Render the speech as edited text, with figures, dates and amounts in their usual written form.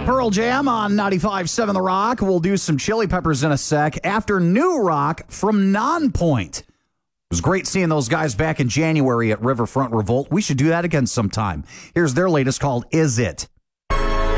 Pearl Jam on 95.7 The Rock. We'll do some Chili Peppers in a sec. After New Rock from Nonpoint. It was great seeing those guys back in January at Riverfront Revolt. We should do that again sometime. Here's their latest called Is It?